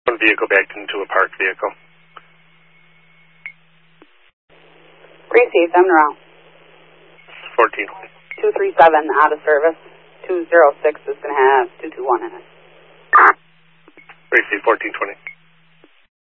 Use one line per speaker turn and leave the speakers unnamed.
One vehicle backed into a parked vehicle.
Received, I'm around.
1420.
237 out of service. 206 is going to have 221 in it.
Received, 1420.